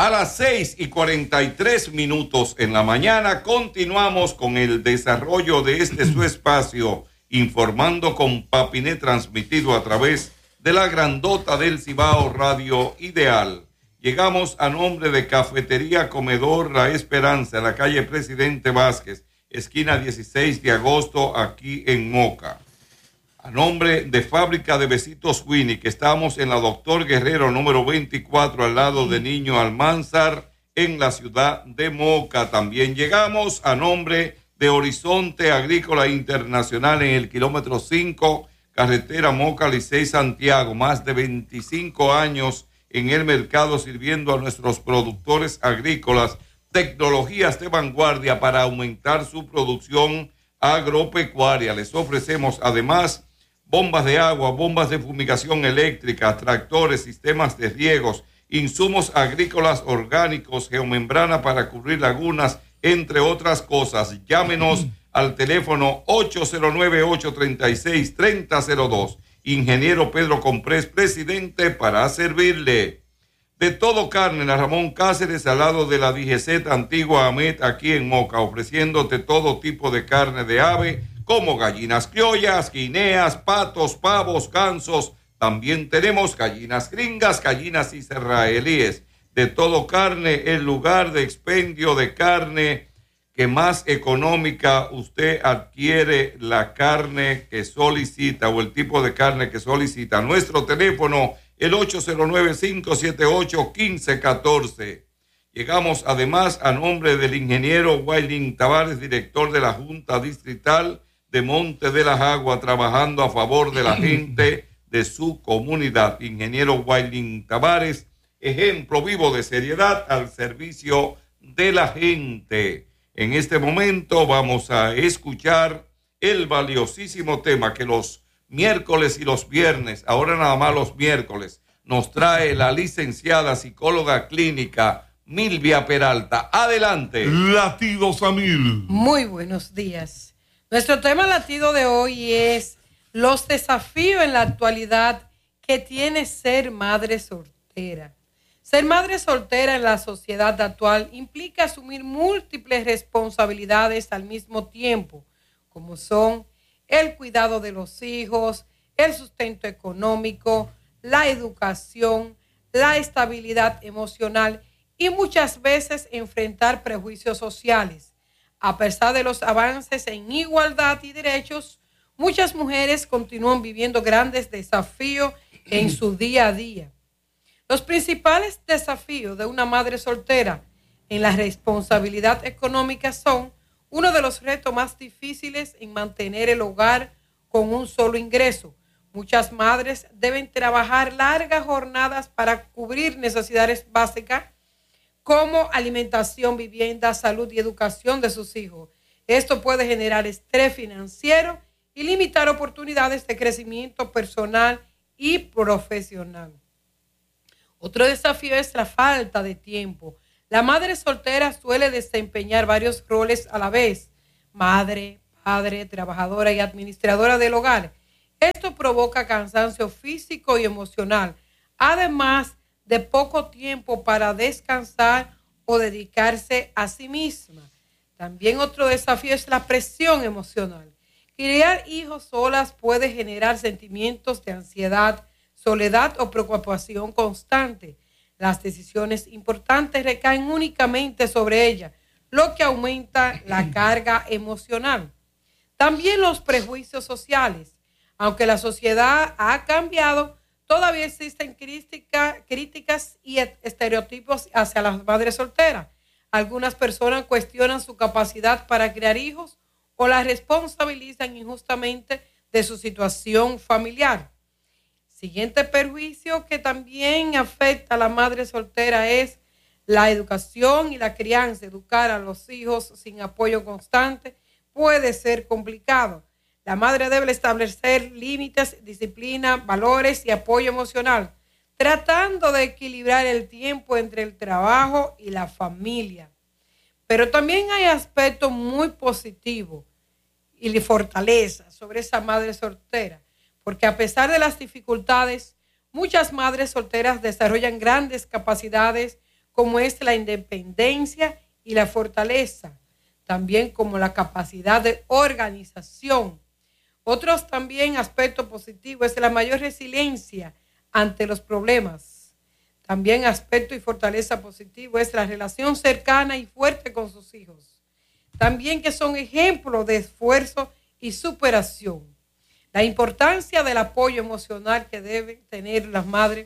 A las 6:43 en la mañana continuamos con el desarrollo de este su espacio, informando con Papiné, transmitido a través de la grandota del Cibao Radio Ideal. Llegamos a nombre de Cafetería Comedor La Esperanza, en la calle Presidente Vázquez, esquina 16 de agosto, aquí en Moca. A nombre de Fábrica de Besitos Winnie, que estamos en la Doctor Guerrero número 24, al lado de Niño Almanzar, en la ciudad de Moca. También llegamos a nombre de Horizonte Agrícola Internacional, en el kilómetro 5, carretera Moca Licey Santiago. Más de 25 años en el mercado, sirviendo a nuestros productores agrícolas tecnologías de vanguardia para aumentar su producción agropecuaria. Les ofrecemos además bombas de agua, bombas de fumigación eléctrica, tractores, sistemas de riegos, insumos agrícolas orgánicos, geomembrana para cubrir lagunas, entre otras cosas. Llámenos al teléfono 809-836-3002. Ingeniero Pedro Comprés, presidente, para servirle. De Todo Carne, en la Ramón Cáceres, al lado de la DGZ Antigua Amet, aquí en Moca, ofreciéndote todo tipo de carne de ave, como gallinas criollas, guineas, patos, pavos, gansos. También tenemos gallinas gringas, gallinas israelíes. De Todo Carne, el lugar de expendio de carne que más económica usted adquiere la carne que solicita o el tipo de carne que solicita. Nuestro teléfono, el 809-578-1514. Llegamos además a nombre del ingeniero Wailin Tavares, director de la Junta Distrital de Monte de las Aguas, trabajando a favor de la gente de su comunidad. Ingeniero Wailin Tavares, ejemplo vivo de seriedad al servicio de la gente. En este momento vamos a escuchar el valiosísimo tema que los miércoles y los viernes, ahora nada más los miércoles, nos trae la licenciada psicóloga clínica Milvia Peralta. Adelante. Latidos a mil. Muy buenos días. Nuestro tema latido de hoy es los desafíos en la actualidad que tiene ser madre soltera. Ser madre soltera en la sociedad actual implica asumir múltiples responsabilidades al mismo tiempo, como son el cuidado de los hijos, el sustento económico, la educación, la estabilidad emocional y muchas veces enfrentar prejuicios sociales. A pesar de los avances en igualdad y derechos, muchas mujeres continúan viviendo grandes desafíos en su día a día. Los principales desafíos de una madre soltera en la responsabilidad económica son uno de los retos más difíciles en mantener el hogar con un solo ingreso. Muchas madres deben trabajar largas jornadas para cubrir necesidades básicas como alimentación, vivienda, salud y educación de sus hijos. Esto puede generar estrés financiero y limitar oportunidades de crecimiento personal y profesional. Otro desafío es la falta de tiempo. La madre soltera suele desempeñar varios roles a la vez: madre, padre, trabajadora y administradora del hogar. Esto provoca cansancio físico y emocional, además de poco tiempo para descansar o dedicarse a sí misma. También otro desafío es la presión emocional. Criar hijos solas puede generar sentimientos de ansiedad, soledad o preocupación constante. Las decisiones importantes recaen únicamente sobre ella, lo que aumenta la carga emocional. También los prejuicios sociales. Aunque la sociedad ha cambiado, todavía existen críticas y estereotipos hacia las madres solteras. Algunas personas cuestionan su capacidad para criar hijos o la responsabilizan injustamente de su situación familiar. Siguiente perjuicio que también afecta a la madre soltera es la educación y la crianza. Educar a los hijos sin apoyo constante puede ser complicado. La madre debe establecer límites, disciplina, valores y apoyo emocional, tratando de equilibrar el tiempo entre el trabajo y la familia. Pero también hay aspectos muy positivos y de fortaleza sobre esa madre soltera, porque a pesar de las dificultades, muchas madres solteras desarrollan grandes capacidades como es la independencia y la fortaleza, también como la capacidad de organización. Otros también aspectos positivos es la mayor resiliencia ante los problemas. También aspecto y fortaleza positivo es la relación cercana y fuerte con sus hijos. También que son ejemplos de esfuerzo y superación. La importancia del apoyo emocional que deben tener las madres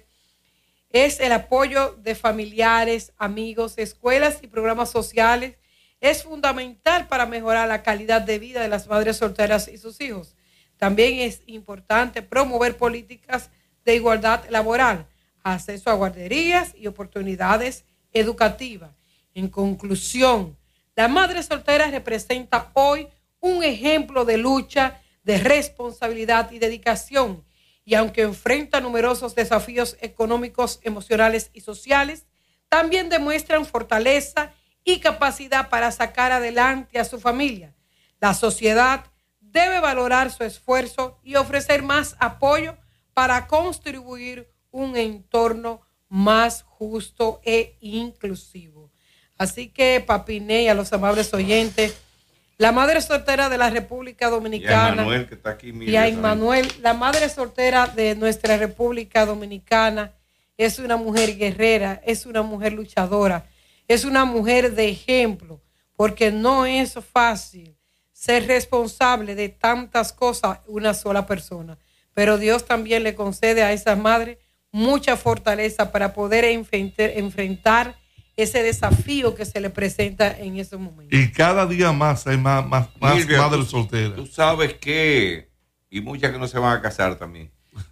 es el apoyo de familiares, amigos, escuelas y programas sociales. Es fundamental para mejorar la calidad de vida de las madres solteras y sus hijos. También es importante promover políticas de igualdad laboral, acceso a guarderías y oportunidades educativas. En conclusión, la madre soltera representa hoy un ejemplo de lucha, de responsabilidad y dedicación. Y aunque enfrenta numerosos desafíos económicos, emocionales y sociales, también demuestran fortaleza y capacidad para sacar adelante a su familia. La sociedad debe valorar su esfuerzo y ofrecer más apoyo para contribuir un entorno más justo e inclusivo. Así que, Papiné, y a los amables oyentes, la madre soltera de la República Dominicana, y a Manuel, que está aquí, y a Manuel, la madre soltera de nuestra República Dominicana es una mujer guerrera, es una mujer luchadora, es una mujer de ejemplo, porque no es fácil ser responsable de tantas cosas una sola persona. Pero Dios también le concede a esa madre mucha fortaleza para poder enfrentar ese desafío que se le presenta en esos momentos. Y cada día más hay más Silvia, madres solteras. Tú sabes que, y muchas que no se van a casar también.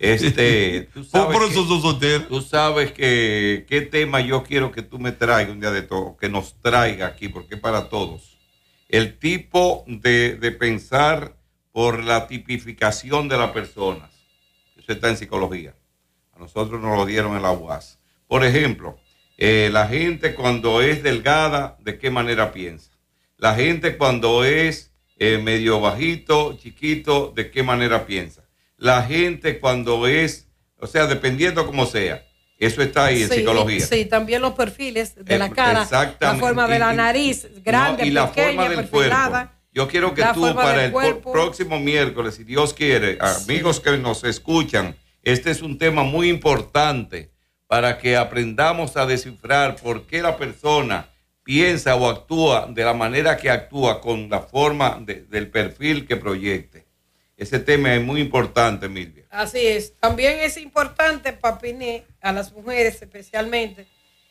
Tú sabes por eso son solteras. Tú sabes que qué tema yo quiero que tú me traigas un día de todo, que nos traiga aquí, porque es para todos. El tipo de pensar por la tipificación de las personas. Eso está en psicología. A nosotros nos lo dieron en la UAS. Por ejemplo, la gente cuando es delgada, ¿de qué manera piensa? La gente cuando es medio bajito, chiquito, ¿de qué manera piensa? La gente cuando es, o sea, dependiendo como sea. Eso está ahí en psicología. Sí, también los perfiles de la cara, la forma de la nariz, grande, y la pequeña, forma del perfilada. cuerpo. Yo quiero que tú para el próximo miércoles, si Dios quiere, amigos que nos escuchan, este es un tema muy importante para que aprendamos a descifrar por qué la persona piensa o actúa de la manera que actúa con la forma del perfil que proyecte. Ese tema es muy importante, Milvia. Así es. También es importante, Papiné, a las mujeres especialmente,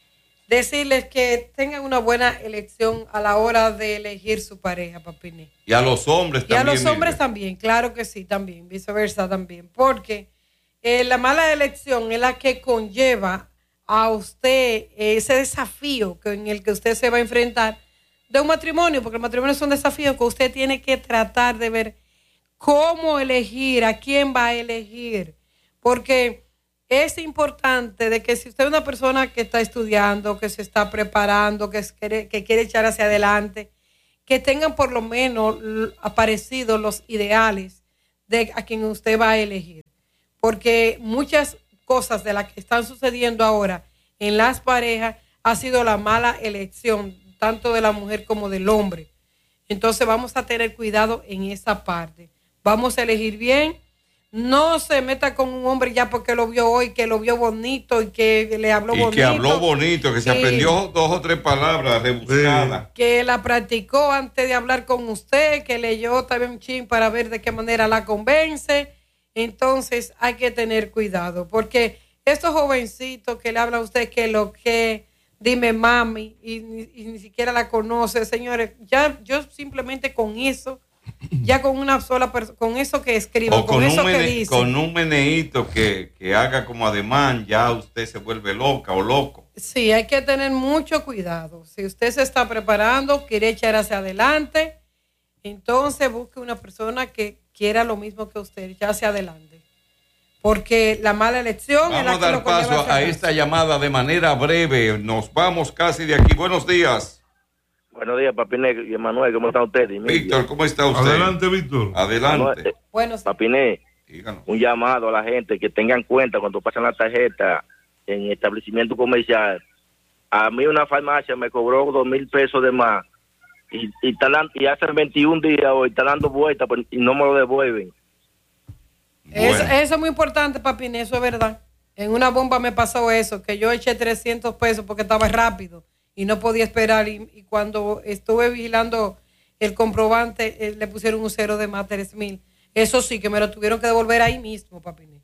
decirles que tengan una buena elección a la hora de elegir su pareja, Papiné. Y a los hombres también. Y a los hombres Milvia. también, claro que sí, también, viceversa también. Porque la mala elección es la que conlleva a usted ese desafío en el que usted se va a enfrentar de un matrimonio, porque el matrimonio es un desafío que usted tiene que tratar de ver cómo elegir, a quién va a elegir, porque es importante de que si usted es una persona que está estudiando, que se está preparando, que quiere echar hacia adelante, que tengan por lo menos aparecidos los ideales de a quien usted va a elegir, porque muchas cosas de las que están sucediendo ahora en las parejas ha sido la mala elección, tanto de la mujer como del hombre. Entonces vamos a tener cuidado en esa parte. Vamos a elegir bien. No se meta con un hombre ya porque lo vio hoy, que lo vio bonito y que le habló bonito. Y que habló bonito, que se aprendió 2 o 3 palabras rebuscadas. Que la practicó antes de hablar con usted, que leyó también un chin para ver de qué manera la convence. Entonces hay que tener cuidado, porque estos jovencitos que le hablan a usted que lo que, dime mami, y ni siquiera la conoce, señores, ya yo simplemente con eso, ya con una sola persona, con eso que escribo, o con eso que dice. Con un meneíto que haga como ademán, ya usted se vuelve loca o loco. Sí, hay que tener mucho cuidado. Si usted se está preparando, quiere echar hacia adelante, entonces busque una persona que quiera lo mismo que usted, ya hacia adelante. Porque la mala elección vamos es la a dar que paso a esta llamada de manera breve. Nos vamos casi de aquí. Buenos días. Buenos días, Papiné y Manuel. ¿Cómo están ustedes? Víctor, ¿cómo está usted? Adelante, Víctor. Adelante. Manuel, bueno, sí. Papiné, Díganos. un llamado a la gente que tengan cuenta cuando pasan la tarjeta en establecimiento comercial. a mí una farmacia me cobró 2,000 pesos de más y hace 21 días hoy está dando vueltas y no me lo devuelven. Bueno. Eso es muy importante, Papín, eso es verdad. En una bomba me pasó eso, que yo eché 300 pesos porque estaba rápido y no podía esperar. Y cuando estuve vigilando el comprobante, le pusieron un cero de más, 3,000. Eso sí, que me lo tuvieron que devolver ahí mismo, Papín.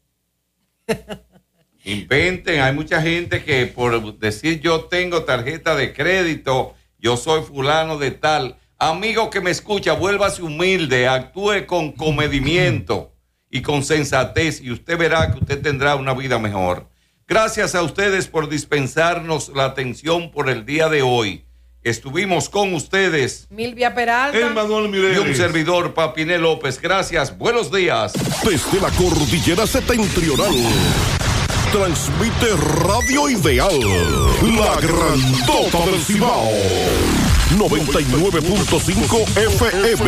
Inventen, hay mucha gente que por decir yo tengo tarjeta de crédito, yo soy fulano de tal. Amigo que me escucha, vuélvase humilde, actúe con comedimiento y con sensatez y usted verá que usted tendrá una vida mejor. Gracias a ustedes por dispensarnos la atención por el día de hoy. Estuvimos con ustedes Milvia Peralta Emmanuel y un Mireles. servidor, Papiné López. Gracias, buenos días. Desde la cordillera septentrional, transmite Radio Ideal, la grandota del Cibao, 99.5 FM.